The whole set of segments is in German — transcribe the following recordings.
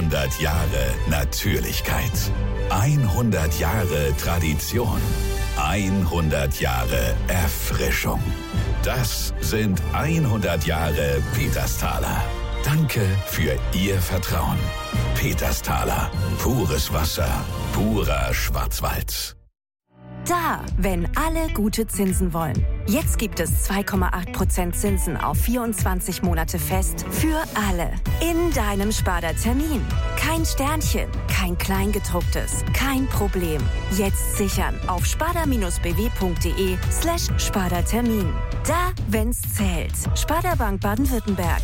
100 Jahre Natürlichkeit. 100 Jahre Tradition. 100 Jahre Erfrischung. Das sind 100 Jahre Petersthaler. Danke für Ihr Vertrauen. Petersthaler. Pures Wasser. Purer Schwarzwald. Da, wenn alle gute Zinsen wollen. Jetzt gibt es 2,8% Zinsen auf 24 Monate fest für alle. In deinem Sparda-Termin. Kein Sternchen, kein Kleingedrucktes, kein Problem. Jetzt sichern auf sparda-bw.de/Sparda-Termin. Da, wenn's zählt. Sparda Bank Baden-Württemberg.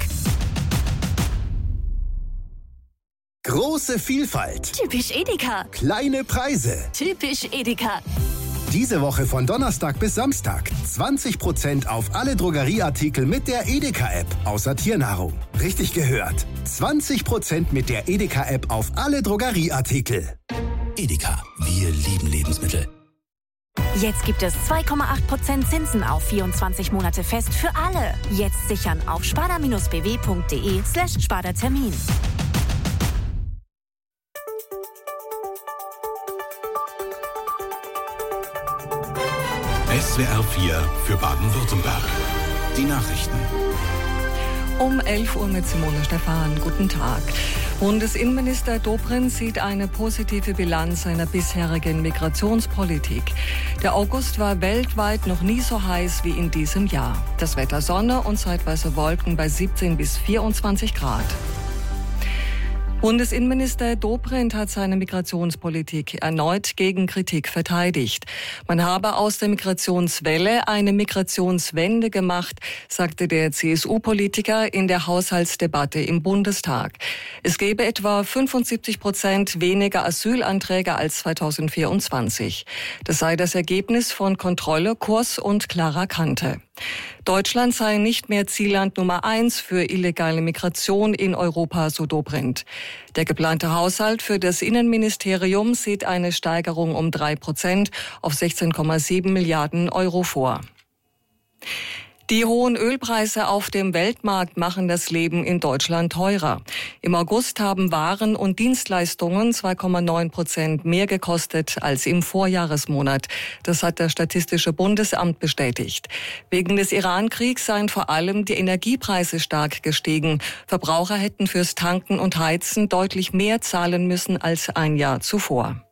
Große Vielfalt. Typisch Edeka. Kleine Preise. Typisch Edeka. Diese Woche von Donnerstag bis Samstag 20% auf alle Drogerieartikel mit der Edeka-App, außer Tiernahrung. Richtig gehört. 20% mit der Edeka-App auf alle Drogerieartikel. Edeka, wir lieben Lebensmittel. Jetzt gibt es 2,8% Zinsen auf 24 Monate fest für alle. Jetzt sichern auf sparda-bw.de/Sparda-Termin. SWR 4 für Baden-Württemberg. Die Nachrichten. Um 11 Uhr mit Simone Stephan. Guten Tag. Bundesinnenminister Dobrindt sieht eine positive Bilanz seiner bisherigen Migrationspolitik. Der August war weltweit noch nie so heiß wie in diesem Jahr. Das Wetter Sonne und zeitweise Wolken bei 17 bis 24 Grad. Bundesinnenminister Dobrindt hat seine Migrationspolitik erneut gegen Kritik verteidigt. Man habe aus der Migrationswelle eine Migrationswende gemacht, sagte der CSU-Politiker in der Haushaltsdebatte im Bundestag. Es gebe etwa 75% weniger Asylanträge als 2024. Das sei das Ergebnis von Kontrolle, Kurs und klarer Kante. Deutschland sei nicht mehr Zielland Nummer 1 für illegale Migration in Europa, so Dobrindt. Der geplante Haushalt für das Innenministerium sieht eine Steigerung um 3% auf 16,7 Milliarden Euro vor. Die hohen Ölpreise auf dem Weltmarkt machen das Leben in Deutschland teurer. Im August haben Waren und Dienstleistungen 2,9% mehr gekostet als im Vorjahresmonat. Das hat das Statistische Bundesamt bestätigt. Wegen des Iran-Kriegs seien vor allem die Energiepreise stark gestiegen. Verbraucher hätten fürs Tanken und Heizen deutlich mehr zahlen müssen als ein Jahr zuvor.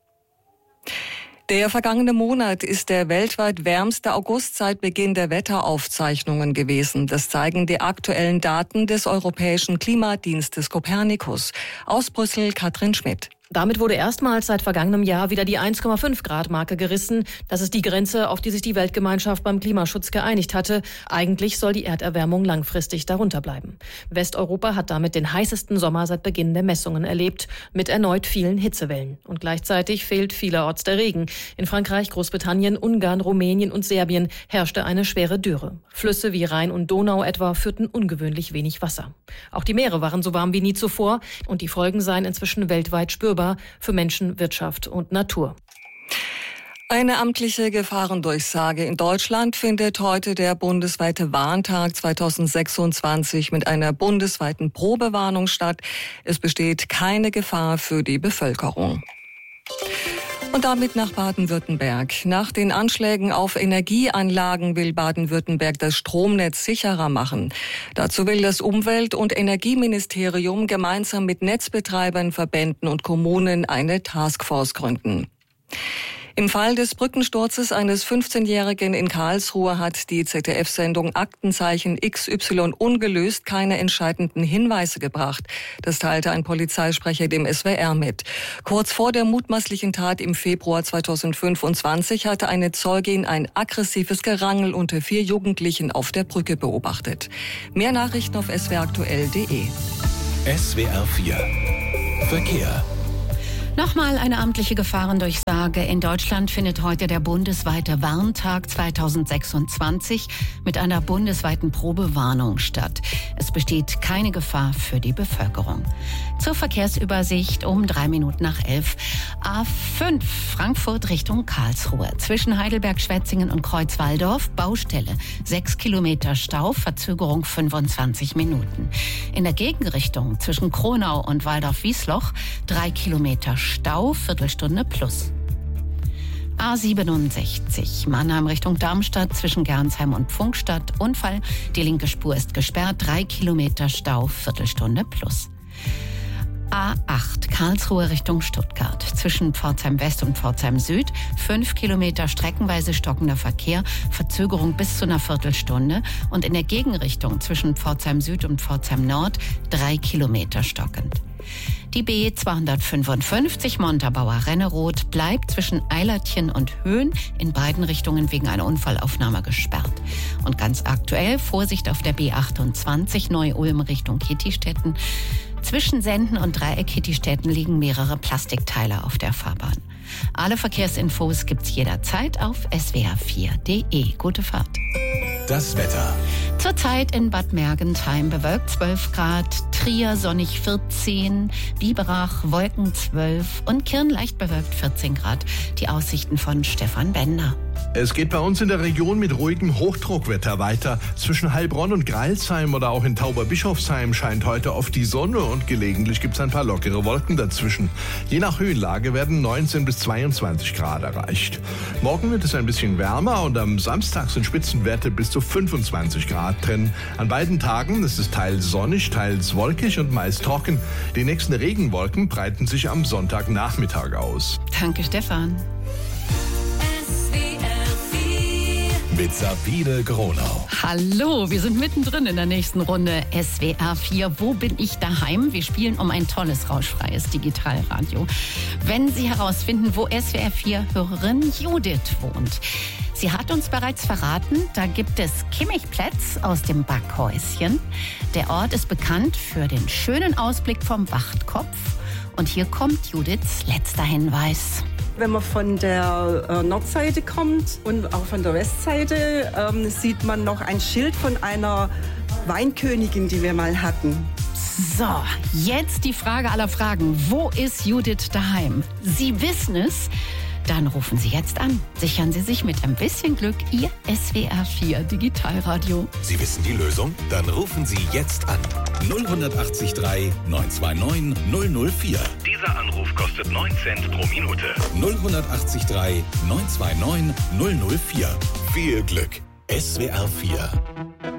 Der vergangene Monat ist der weltweit wärmste August seit Beginn der Wetteraufzeichnungen gewesen. Das zeigen die aktuellen Daten des Europäischen Klimadienstes Copernicus. Aus Brüssel Katrin Schmidt. Damit wurde erstmals seit vergangenem Jahr wieder die 1,5-Grad-Marke gerissen. Das ist die Grenze, auf die sich die Weltgemeinschaft beim Klimaschutz geeinigt hatte. Eigentlich soll die Erderwärmung langfristig darunter bleiben. Westeuropa hat damit den heißesten Sommer seit Beginn der Messungen erlebt, mit erneut vielen Hitzewellen. Und gleichzeitig fehlt vielerorts der Regen. In Frankreich, Großbritannien, Ungarn, Rumänien und Serbien herrschte eine schwere Dürre. Flüsse wie Rhein und Donau etwa führten ungewöhnlich wenig Wasser. Auch die Meere waren so warm wie nie zuvor und die Folgen seien inzwischen weltweit spürbar für Menschen, Wirtschaft und Natur. Eine amtliche Gefahrendurchsage in Deutschland findet heute der bundesweite Warntag 2026 mit einer bundesweiten Probewarnung statt. Es besteht keine Gefahr für die Bevölkerung. Und damit nach Baden-Württemberg. Nach den Anschlägen auf Energieanlagen will Baden-Württemberg das Stromnetz sicherer machen. Dazu will das Umwelt- und Energieministerium gemeinsam mit Netzbetreibern, Verbänden und Kommunen eine Taskforce gründen. Im Fall des Brückensturzes eines 15-Jährigen in Karlsruhe hat die ZDF-Sendung Aktenzeichen XY ungelöst keine entscheidenden Hinweise gebracht. Das teilte ein Polizeisprecher dem SWR mit. Kurz vor der mutmaßlichen Tat im Februar 2025 hatte eine Zeugin ein aggressives Gerangel unter 4 Jugendlichen auf der Brücke beobachtet. Mehr Nachrichten auf swraktuell.de. SWR 4 Verkehr. Nochmal eine amtliche Gefahrendurchsage. In Deutschland findet heute der bundesweite Warntag 2026 mit einer bundesweiten Probewarnung statt. Es besteht keine Gefahr für die Bevölkerung. Zur Verkehrsübersicht um 11:03. A5 Frankfurt Richtung Karlsruhe. Zwischen Heidelberg-Schwetzingen und Kreuzwaldorf Baustelle. 6 Kilometer Stau, Verzögerung 25 Minuten. In der Gegenrichtung zwischen Kronau und Waldorf-Wiesloch 3 Kilometer Stau, Viertelstunde plus. A67 Mannheim Richtung Darmstadt zwischen Gernsheim und Pfungstadt. Unfall, die linke Spur ist gesperrt, 3 Kilometer Stau, Viertelstunde plus. A8 Karlsruhe Richtung Stuttgart. Zwischen Pforzheim West und Pforzheim Süd 5 Kilometer streckenweise stockender Verkehr, Verzögerung bis zu einer Viertelstunde. Und in der Gegenrichtung zwischen Pforzheim Süd und Pforzheim Nord 3 Kilometer stockend. Die B255 Montabaur-Renneroth bleibt zwischen Eilertchen und Höhen in beiden Richtungen wegen einer Unfallaufnahme gesperrt. Und ganz aktuell Vorsicht auf der B28 Neu-Ulm Richtung Kittistetten. Zwischen Senden und Dreieck Kittistetten liegen mehrere Plastikteile auf der Fahrbahn. Alle Verkehrsinfos gibt's jederzeit auf swr4.de. Gute Fahrt. Das Wetter. Zurzeit in Bad Mergentheim bewölkt 12 Grad, Trier sonnig 14, Biberach Wolken 12 und Kirn leicht bewölkt 14 Grad. Die Aussichten von Stefan Bender. Es geht bei uns in der Region mit ruhigem Hochdruckwetter weiter. Zwischen Heilbronn und Greilsheim oder auch in Tauberbischofsheim scheint heute oft die Sonne und gelegentlich gibt es ein paar lockere Wolken dazwischen. Je nach Höhenlage werden 19 bis 22 Grad erreicht. Morgen wird es ein bisschen wärmer und am Samstag sind Spitzenwerte bis zu 25 Grad drin. An beiden Tagen ist es teils sonnig, teils wolkig und meist trocken. Die nächsten Regenwolken breiten sich am Sonntagnachmittag aus. Danke, Stefan. Mit Sabine Gronau. Hallo, wir sind mittendrin in der nächsten Runde SWR 4. Wo bin ich daheim? Wir spielen um ein tolles, rauschfreies Digitalradio. Wenn Sie herausfinden, wo SWR 4-Hörerin Judith wohnt. Sie hat uns bereits verraten, da gibt es Kimmich-Plätz aus dem Backhäuschen. Der Ort ist bekannt für den schönen Ausblick vom Wachtkopf. Und hier kommt Judiths letzter Hinweis. Wenn man von der Nordseite kommt und auch von der Westseite, sieht man noch ein Schild von einer Weinkönigin, die wir mal hatten. So, jetzt die Frage aller Fragen. Wo ist Judith daheim? Sie wissen es. Dann rufen Sie jetzt an. Sichern Sie sich mit ein bisschen Glück Ihr SWR 4 Digitalradio. Sie wissen die Lösung? Dann rufen Sie jetzt an. 0183 929 004. Dieser Anruf kostet 9 Cent pro Minute. 0183 929 004. Viel Glück. SWR 4.